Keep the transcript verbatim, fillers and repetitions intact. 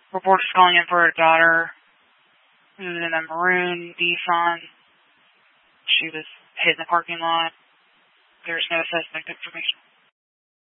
Reporter's calling in for her daughter, who was in a maroon Nissan. She was hit in the parking lot. There's no suspect information.